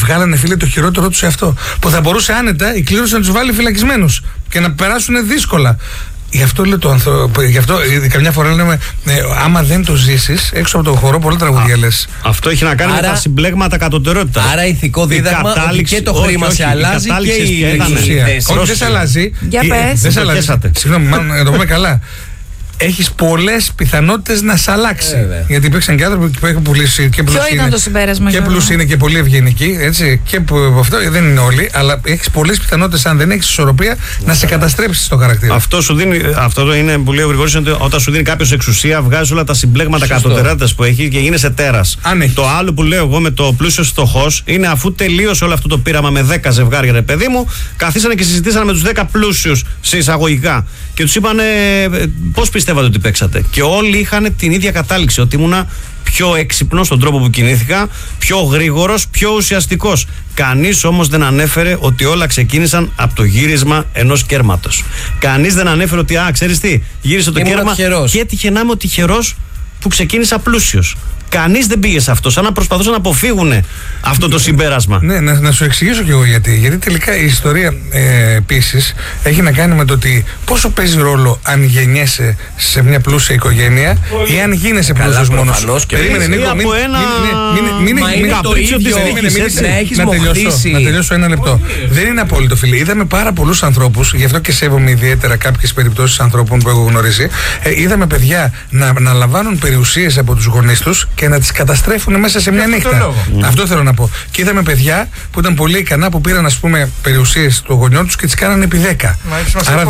βγάλανε, φίλε, το χειρότερο του σε αυτό. Που θα μπορούσε άνετα η κλήρωση να του βάλει φυλακισμένους και να περάσουν δύσκολα. Γι' αυτό λέω γι' αυτό καμιά φορά λέμε, άμα δεν το ζήσεις έξω από τον χώρο, πολλά τραγούδια λες. Αυτό έχει να κάνει με τα συμπλέγματα κατωτερότητας. Άρα ηθικό δίδαγμα ότι και το χρήμα σε αλλάζει και η εξουσία. Όχι, δεν σε αλλάζει. Για πες. Δεν σε αλλάζει. Συγγνώμη, να το πούμε καλά. Έχεις πολλές πιθανότητες να σ' αλλάξει. Γιατί υπήρξαν και άνθρωποι που έχουν πουλήσει και πλούσιοι. Ποιο ήταν το συμπέρασμα? Και πλούσιοι είναι και πολύ ευγενικοί. Έτσι, και αυτό δεν είναι όλοι. Αλλά έχεις πολλές πιθανότητες, αν δεν έχεις ισορροπία, να σε καταστρέψεις το χαρακτήρα. Αυτό είναι που λέει ο Γρηγόρης, ότι όταν σου δίνει κάποιος εξουσία, βγάζει όλα τα συμπλέγματα κατωτερότητας που έχει και γίνεσαι τέρας. Το άλλο που λέω εγώ με το πλούσιος φτωχός είναι, αφού τελείωσε όλο αυτό το πείραμα με 10 ζευγάρια, ρε παιδί μου, καθίσανε και συζητήσανε με τους 10 πλούσιους σε εισαγωγικά και τους είπανε πώς πιστεύατε ότι παίξατε. Και όλοι είχαν την ίδια κατάληξη, ότι ήμουνα πιο έξυπνος στον τρόπο που κινήθηκα, πιο γρήγορος, πιο ουσιαστικός. Κανείς όμως δεν ανέφερε ότι όλα ξεκίνησαν από το γύρισμα ενός κέρματος. Κανείς δεν ανέφερε ότι, ξέρεις τι, γύρισε το κέρμα και έτυχε να είμαι ο τυχερός που ξεκίνησα πλούσιος. Κανείς δεν πήγε σε αυτό, σαν να προσπαθούσαν να αποφύγουν αυτό το συμπέρασμα. Ναι, να σου εξηγήσω κι εγώ γιατί. Γιατί τελικά η ιστορία επίσης έχει να κάνει με το ότι πόσο παίζει ρόλο αν γεννιέσαι σε μια πλούσια οικογένεια ή αν γίνεσαι πλούσιος μόνος σου. Περίμενε, Νίκο, να τελειώσω ένα λεπτό. Δεν είναι απόλυτο, φίλε. Είδαμε πάρα πολλούς ανθρώπους, γι' αυτό και σέβομαι ιδιαίτερα κάποιες περιπτώσεις ανθρώπων που έχω γνωρίσει. Είδαμε παιδιά να λαμβάνουν περιουσίες από τους γονείς τους και να τις καταστρέφουν μέσα σε μια νύχτα. Αυτό θέλω να πω. Και είδαμε παιδιά που ήταν πολύ ικανά, που πήραν, ας πούμε, περιουσίες των γονιών τους και τις κάνανε επί 10. Άρα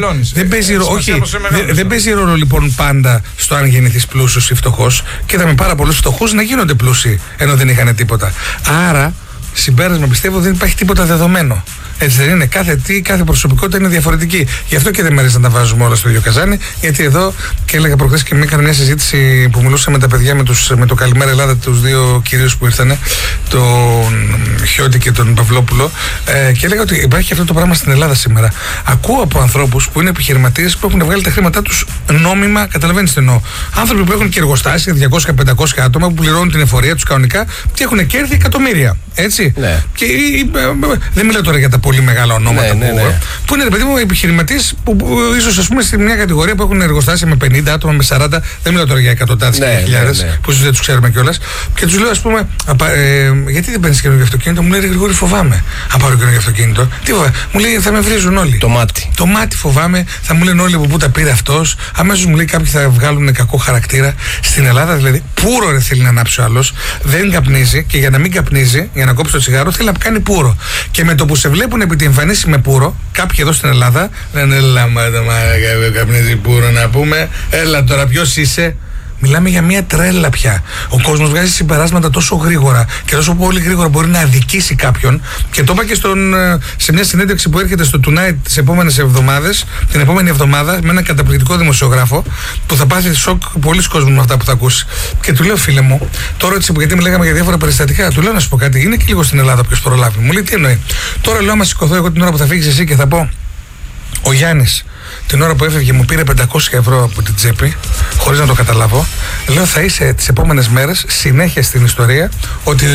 δεν παίζει ρόλο λοιπόν πάντα στο αν γεννηθείς πλούσιος ή φτωχός. Και είδαμε πάρα πολλούς φτωχούς να γίνονται πλούσιοι ενώ δεν είχαν τίποτα. Άρα, συμπέρασμα, πιστεύω, δεν υπάρχει τίποτα δεδομένο. Έτσι δεν είναι? Κάθε προσωπικότητα είναι διαφορετική. Γι' αυτό και δεν μ' αρέσει να τα βάζουμε όλα στο ίδιο καζάνι. Γιατί εδώ, και έλεγα προχθές και έκανα μια συζήτηση που μιλούσα με τα παιδιά με το Καλημέρα Ελλάδα, τους δύο κυρίους που ήρθανε, τον Χιώτη και τον Παυλόπουλο, και έλεγα ότι υπάρχει αυτό το πράγμα στην Ελλάδα σήμερα. Ακούω από ανθρώπους που είναι επιχειρηματίες που έχουν βγάλει τα χρήματά τους νόμιμα, καταλαβαίνεις τι εννοώ. Άνθρωποι που έχουν και εργοστάσια, 200-500 άτομα που πληρώνουν την εφορία τους κανονικά και έχουν κέρδη εκατομμύρια. Έτσι. Ναι. Και δεν μιλάω τώρα για τα πολύ μεγάλα ονόματα που είναι, ρε παιδί μου, επιχειρηματίες που ίσως, ας πούμε, σε μια κατηγορία που έχουν εργοστάσια με 50 άτομα, με 40, δεν μιλάω τώρα για εκατοντάδες και χιλιάδες που ίσως δεν τους ξέρουμε κιόλας. Και τους λέω, ας πούμε, γιατί δεν παίρνεις καινούργιο αυτοκίνητο? Μου λέει, Γρηγόρη, φοβάμαι. Αν πάρω καινούργιο αυτοκίνητο, τι φοβάμαι? Μου λέει, θα με βρίζουν όλοι. Το μάτι φοβάμαι, θα μου λένε όλοι από πού τα πήρε αυτός. Αμέσως μου λέει, κάποιοι θα βγάλουν κακό χαρακτήρα. Στην Ελλάδα δηλαδή, πούρο ρε θέλει να ανάψει ο άλλος, δεν καπνίζει και για να μην καπνίζει, για να κόψει το τσιγάρο, θέλει να κάνει πούρο. Και με το που σε βλέπουν επί τη εμφανίση με πούρο, κάποιοι εδώ στην Ελλάδα λένε, έλα καπνίζει πούρο να πούμε, έλα τώρα ποιος είσαι? Μιλάμε για μια τρέλα πια. Ο κόσμος βγάζει συμπεράσματα τόσο γρήγορα και τόσο πολύ γρήγορα μπορεί να αδικήσει κάποιον. Και το είπα και σε μια συνέντευξη που έρχεται στο Tonight τις επόμενες εβδομάδες, την επόμενη εβδομάδα, με έναν καταπληκτικό δημοσιογράφο που θα πάθει σοκ πολλοί κόσμοι με αυτά που θα ακούσει. Και του λέω, φίλε μου, τώρα έτσι, γιατί μιλάγαμε για διάφορα περιστατικά, του λέω να σου πω κάτι, είναι και λίγο στην Ελλάδα ποιος προλάβει. Μου λέει, τι εννοεί? Τώρα λέω, άμα σηκωθώ εγώ την ώρα που θα φύγεις εσύ και θα πω, ο Γιάννης την ώρα που έφευγε μου πήρε 500 ευρώ από την τσέπη, χωρίς να το καταλάβω, λέω θα είσαι τις επόμενες μέρες συνέχεια στην ιστορία ότι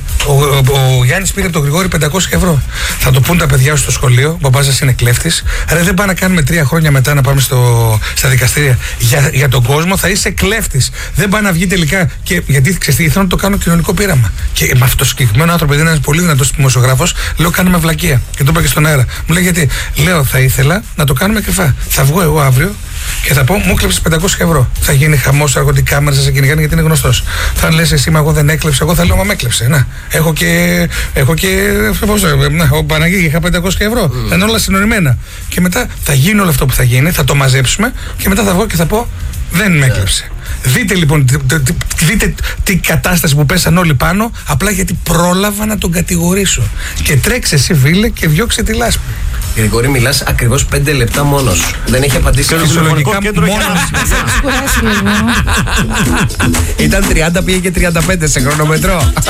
ο Γιάννης πήρε από τον Γρηγόρη 500 ευρώ. Θα το πούν τα παιδιά σου στο σχολείο, ο μπαμπάς σας είναι κλέφτης. Ρε, δεν πάμε να κάνουμε 3 χρόνια μετά να πάμε στα δικαστήρια. Για τον κόσμο θα είσαι κλέφτης. Δεν πάει να βγει τελικά. Και γιατί ήθελα να το κάνω κοινωνικό πείραμα. Και με αυτό το συγκεκριμένο άνθρωπο, δεν είναι ένας πολύ δυνατός δημοσιογράφος, λέω κάνουμε βλακεία. Και το είπα και στον αέρα. Μου λέει γιατί? Λέω θα ήθελα να το κάνουμε κρυφά. Θα βγω εγώ αύριο και θα πω, μου έκλεψε 500 ευρώ. Θα γίνει χαμός, θα έρχονται οι κάμερες, θα σε κυνηγάνε γιατί είναι γνωστός. Θα λες εσύ, μα εγώ δεν έκλεψα, εγώ θα λέω, μα με έκλεψε. Να, έχω και. Ο Παναγί είχα 500 ευρώ. Θα είναι όλα συνοημένα. Και μετά θα γίνει όλο αυτό που θα γίνει, θα το μαζέψουμε και μετά θα βγω και θα πω, δεν με έκλεψε. Δείτε λοιπόν, δείτε την κατάσταση που πέσαν όλοι πάνω, απλά γιατί πρόλαβα να τον κατηγορήσω. Και τρέξε εσύ, φίλε, και διώξε τη λάσπη. Γρηγόρη, μιλάς ακριβώς 5 λεπτά μόνος. Δεν έχει απαντήσει το τηλεφωνικό κέντρο. Ήταν 30, πήγε και 35 σε χρονομετρό.